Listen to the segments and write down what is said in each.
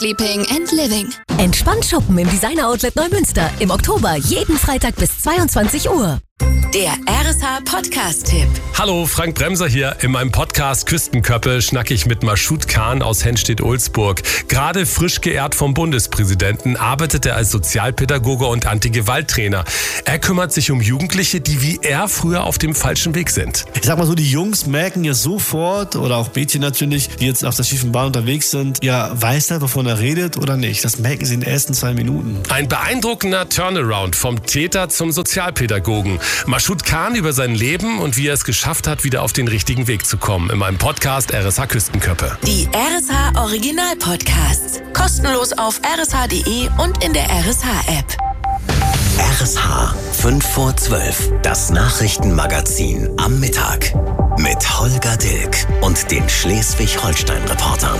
Sleeping and Living. Entspannt shoppen im Designer-Outlet Neumünster. Im Oktober jeden Freitag bis 22 Uhr. Der RSH-Podcast-Tipp. Hallo, Frank Bremser hier. In meinem Podcast Küstenköppe schnacke ich mit Mashoud Khan aus Henstedt-Ulzburg. Gerade frisch geehrt vom Bundespräsidenten arbeitet er als Sozialpädagoge und Anti-Gewalt-Trainer. Er kümmert sich um Jugendliche, die wie er früher auf dem falschen Weg sind. Ich sag mal so, die Jungs merken ja sofort, oder auch Mädchen natürlich, die jetzt auf der schiefen Bahn unterwegs sind, ja, weiß er, wovon er redet oder nicht. Das merken sie in den ersten 2 Minuten. Ein beeindruckender Turnaround vom Täter zum Sozialpädagogen. Mashoud Khan über sein Leben und wie er es geschafft hat, wieder auf den richtigen Weg zu kommen. In meinem Podcast RSH Küstenköppe. Die RSH Original Podcasts. Kostenlos auf rsh.de und in der RSH-App. RSH 5 vor 12. Das Nachrichtenmagazin am Mittag. Mit Holger Dilk und den Schleswig-Holstein-Reportern.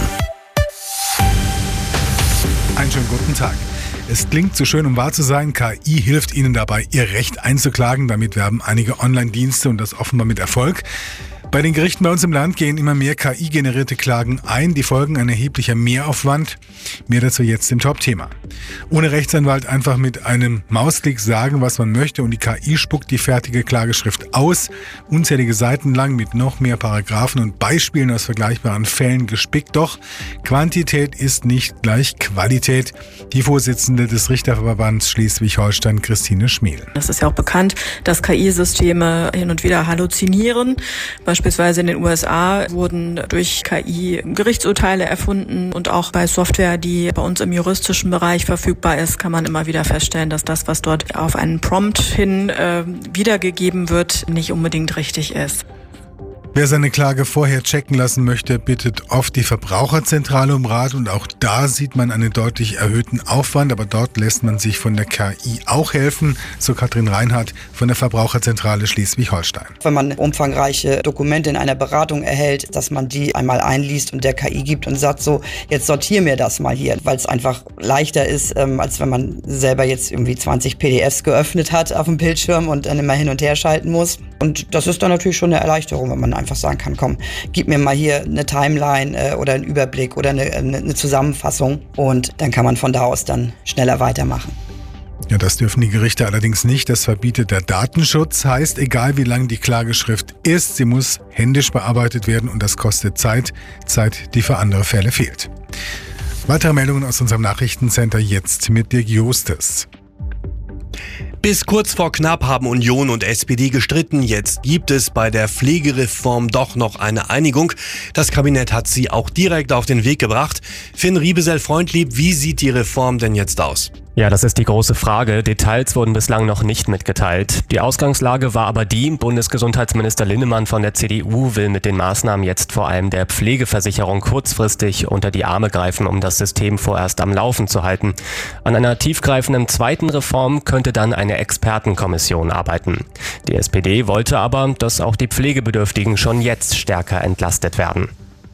Einen schönen guten Tag. Es klingt zu schön, um wahr zu sein. KI hilft Ihnen dabei, Ihr Recht einzuklagen. Damit werben einige Online-Dienste und das offenbar mit Erfolg. Bei den Gerichten bei uns im Land gehen immer mehr KI-generierte Klagen ein. Die folgen ein erheblicher Mehraufwand. Mehr dazu jetzt im Top-Thema. Ohne Rechtsanwalt einfach mit einem Mausklick sagen, was man möchte, und die KI spuckt die fertige Klageschrift aus. Unzählige Seiten lang mit noch mehr Paragraphen und Beispielen aus vergleichbaren Fällen gespickt. Doch Quantität ist nicht gleich Qualität. Die Vorsitzende des Richterverbands Schleswig-Holstein, Christine Schmiel. Es ist ja auch bekannt, dass KI-Systeme hin und wieder halluzinieren. Beispielsweise in den USA wurden durch KI Gerichtsurteile erfunden, und auch bei Software, die bei uns im juristischen Bereich verfügbar ist, kann man immer wieder feststellen, dass das, was dort auf einen Prompt hin wiedergegeben wird, nicht unbedingt richtig ist. Wer seine Klage vorher checken lassen möchte, bittet oft die Verbraucherzentrale um Rat, und auch da sieht man einen deutlich erhöhten Aufwand, aber dort lässt man sich von der KI auch helfen, so Katrin Reinhardt von der Verbraucherzentrale Schleswig-Holstein. Wenn man umfangreiche Dokumente in einer Beratung erhält, dass man die einmal einliest und der KI gibt und sagt so, jetzt sortiere mir das mal hier, weil es einfach leichter ist, als wenn man selber jetzt irgendwie 20 PDFs geöffnet hat auf dem Bildschirm und dann immer hin und her schalten muss. Und das ist dann natürlich schon eine Erleichterung, wenn man einfach sagen kann, komm, gib mir mal hier eine Timeline oder einen Überblick oder eine Zusammenfassung, und dann kann man von da aus dann schneller weitermachen. Ja, das dürfen die Gerichte allerdings nicht. Das verbietet der Datenschutz. Heißt, egal wie lang die Klageschrift ist, sie muss händisch bearbeitet werden, und das kostet Zeit, die für andere Fälle fehlt. Weitere Meldungen aus unserem Nachrichtencenter jetzt mit Dirk Justes. Bis kurz vor knapp haben Union und SPD gestritten. Jetzt gibt es bei der Pflegereform doch noch eine Einigung. Das Kabinett hat sie auch direkt auf den Weg gebracht. Finn Riebesell-Freundlieb, wie sieht die Reform denn jetzt aus? Ja, das ist die große Frage. Details wurden bislang noch nicht mitgeteilt. Die Ausgangslage war aber die: Bundesgesundheitsminister Linnemann von der CDU will mit den Maßnahmen jetzt vor allem der Pflegeversicherung kurzfristig unter die Arme greifen, um das System vorerst am Laufen zu halten. An einer tiefgreifenden zweiten Reform könnte dann eine Expertenkommission arbeiten. Die SPD wollte aber, dass auch die Pflegebedürftigen schon jetzt stärker entlastet werden.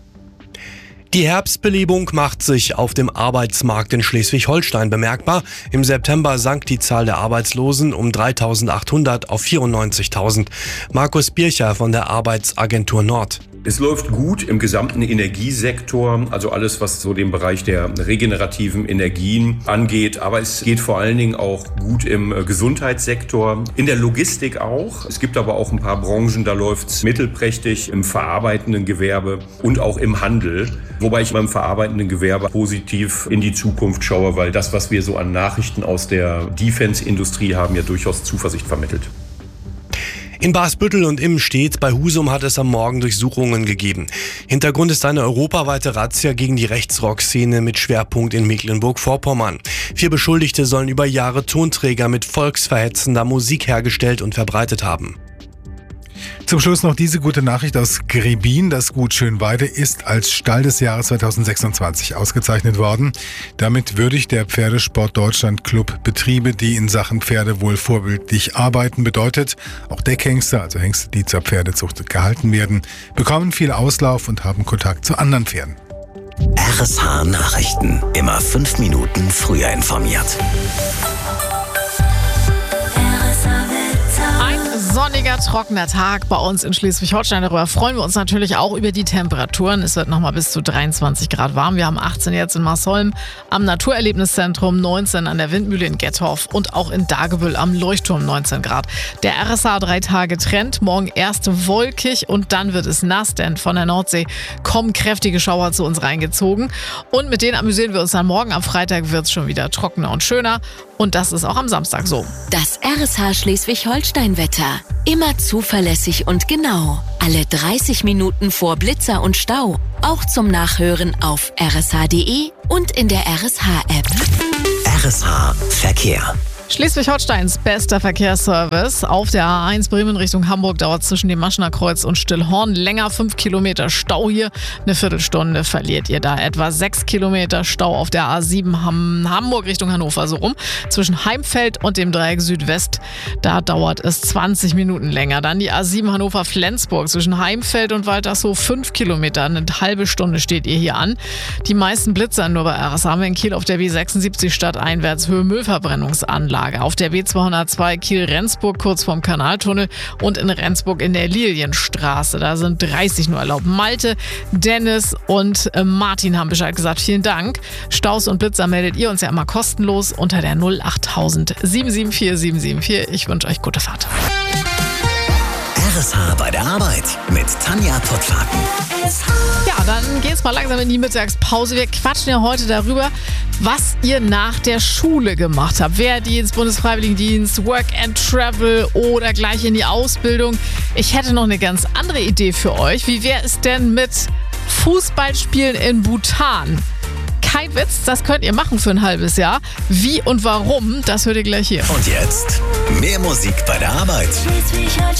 Die Herbstbelebung macht sich auf dem Arbeitsmarkt in Schleswig-Holstein bemerkbar. Im September sank die Zahl der Arbeitslosen um 3.800 auf 94.000. Markus Bircher von der Arbeitsagentur Nord. Es läuft gut im gesamten Energiesektor, also alles, was so den Bereich der regenerativen Energien angeht. Aber es geht vor allen Dingen auch gut im Gesundheitssektor, in der Logistik auch. Es gibt aber auch ein paar Branchen, da läuft es mittelprächtig, im verarbeitenden Gewerbe und auch im Handel. Wobei ich beim verarbeitenden Gewerbe positiv in die Zukunft schaue, weil das, was wir so an Nachrichten aus der Defense-Industrie haben, ja durchaus Zuversicht vermittelt. In Basbüttel und Immenstedt bei Husum hat es am Morgen Durchsuchungen gegeben. Hintergrund ist eine europaweite Razzia gegen die Rechtsrock-Szene mit Schwerpunkt in Mecklenburg-Vorpommern. 4 Beschuldigte sollen über Jahre Tonträger mit volksverhetzender Musik hergestellt und verbreitet haben. Zum Schluss noch diese gute Nachricht aus Grebin. Das Gut Schönweide ist als Stall des Jahres 2026 ausgezeichnet worden. Damit würdigt der Pferdesport Deutschland Club Betriebe, die in Sachen Pferde wohl vorbildlich arbeiten. Bedeutet, auch Deckhengste, also Hengste, die zur Pferdezucht gehalten werden, bekommen viel Auslauf und haben Kontakt zu anderen Pferden. RSH Nachrichten. Immer 5 Minuten früher informiert. Ein sonniger, trockener Tag bei uns in Schleswig-Holstein. Darüber freuen wir uns natürlich auch über die Temperaturen. Es wird nochmal bis zu 23 Grad warm. Wir haben 18 jetzt in Marsholm, am Naturerlebniszentrum 19 an der Windmühle in Gettorf und auch in Dagebüll am Leuchtturm 19 Grad. Der RSH 3 Tage Trend. Morgen erst wolkig und dann wird es nass, denn von der Nordsee kommen kräftige Schauer zu uns reingezogen. Und mit denen amüsieren wir uns dann morgen. Am Freitag wird es schon wieder trockener und schöner. Und das ist auch am Samstag so. Das RSH Schleswig-Holstein-Wetter. Immer zuverlässig und genau. Alle 30 Minuten vor Blitzer und Stau. Auch zum Nachhören auf rsh.de und in der RSH-App. RSH Verkehr. Schleswig-Holsteins bester Verkehrsservice. Auf der A1 Bremen Richtung Hamburg dauert zwischen dem Maschener Kreuz und Stillhorn länger 5 Kilometer Stau hier. Eine Viertelstunde verliert ihr da. Etwa 6 Kilometer Stau auf der A7 Hamburg Richtung Hannover so rum. Zwischen Heimfeld und dem Dreieck Südwest. Da dauert es 20 Minuten länger. Dann die A7 Hannover-Flensburg zwischen Heimfeld und Waltershof 5 Kilometer. Eine halbe Stunde steht ihr hier an. Die meisten Blitzer nur bei RSH haben wir in Kiel auf der B76 stadteinwärts Höhe Müllverbrennungsanlage. Auf der B202 Kiel-Rendsburg kurz vorm Kanaltunnel und in Rendsburg in der Lilienstraße. Da sind 30 nur erlaubt. Malte, Dennis und Martin haben Bescheid gesagt. Vielen Dank. Staus und Blitzer meldet ihr uns ja immer kostenlos unter der 08000 774 774. Ich wünsche euch gute Fahrt. RSH bei der Arbeit mit Tanja Pottlaken. Ja, dann geht's mal langsam in die Mittagspause. Wir quatschen ja heute darüber, was ihr nach der Schule gemacht habt. Wehrdienst, Bundesfreiwilligendienst, Work and Travel oder gleich in die Ausbildung. Ich hätte noch eine ganz andere Idee für euch. Wie wäre es denn mit Fußballspielen in Bhutan? Kein Witz, das könnt ihr machen für ein halbes Jahr. Wie und warum, das hört ihr gleich hier. Und jetzt mehr Musik bei der Arbeit.